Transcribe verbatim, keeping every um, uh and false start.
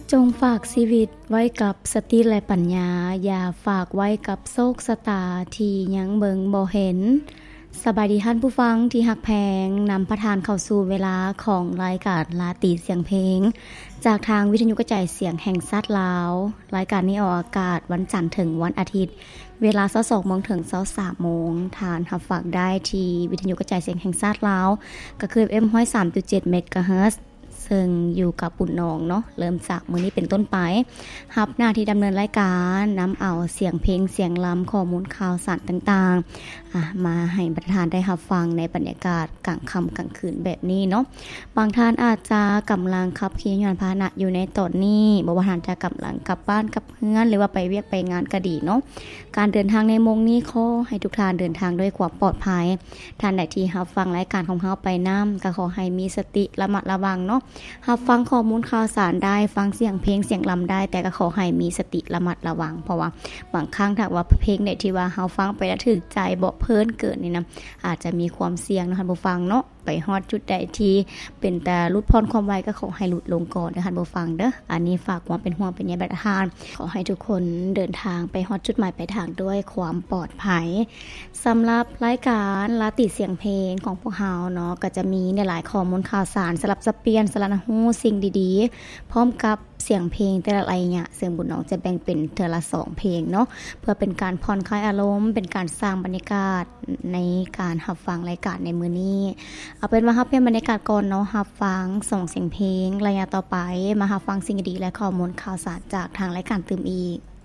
จงฝากชีวิตไว้กับสติและปัญญาอย่าฝากไว้กับโชคชะตาที่ยังเบิงบ่เห็นสบายดีท่านผู้ฟังที่ฮักแพงนำประทานเข้าสู่เวลาของรายการลาตีเสียงเพลงจากทางวิทยุกระจายเสียงแห่งชาติลาวรายการนี้ออกอากาศวันจันทร์ถึงวันอาทิตย์เวลา ยี่สิบสอง นถึง ยี่สิบสาม นทานรับฟังได้ที่วิทยุกระจายเสียงแห่งชาติลาวก็คือ เอฟ เอ็ม หนึ่งศูนย์สามจุดเจ็ด เมกะเฮิรตซ์ซึ่งอยู่กับปุ่นนองเนาะเริ่มจากมื้อนี้เป็นต้นไปรับหน้าที่ดำเนินรายการนำเอาเสียงเพลงเสียงล้ำข้อมูลข่าวสารต่างๆอ่ะมาให้ประธานได้รับฟังในบรรยากาศกลางค่ำกลางคืนแบบนี้เนาะบางท่านอาจจะกำลังขับขี่ยานพาหนะอยู่ในตอนนี้บ่ว่าท่านจะกำลังกลับบ้านกลับเฮือนหรือว่าไปเวียกไปงานก็ดีเนาะการเดินทางในโมงนี้ขอให้ทุกท่านเดินทางด้วยความปลอดภัยท่านใดที่รับฟังรายการของเฮาไปนำก็ขอให้มีสติระมัดระวังเนาะรับฟังข้อมูลข่าวสารได้ฟังเสียงเพลงเสียงลำได้แต่ก็ขอให้มีสติระมัดระวังเพราะว่าบางครั้งถ้าว่าเพลงไหนที่ว่าเฮาฟังไปแล้วถึกใจบ่เพลินเกินนี่นะอาจจะมีความเสี่ยงนะคะผู้ฟังเนาะไปฮอดจุดใดที่เป็นแต่ลดพรความไวก็ขอให้หลุดลงก่อนนะคะผู้ฟังเด้ออันนี้ฝากความเป็นห่วงเป็นใยประทานขอให้ทุกคนเดินทางไปฮอดจุดหมายปลายทางด้วยความปลอดภัยสำหรับรายการลาติเสียงเพลงของพวกเฮาเนาะก็จะมีในหลายข้อมูลข่าวสารสลับสับเปลี่ยนสารหูสิ่งดีๆพร้อมกับเสียงเพลงแต่ละอะไรเนี่ยซึ่งบุญน้องจะแบ่งเป็นเทื่อละสองเพลงเนาะเพื่อเป็นการผ่อนคลายอารมณ์เป็นการสร้างบรรยากาศในการรับฟังรายการในมื้อนี้เอาเป็นว่ารับเพียงบรรยากาศก่อนเนาะรับฟังส่งเสียงเพลงระยะต่อไปมารับฟังสิ่งดีๆและข้อมูลข่าวสารจากทางรายการตื่มอีก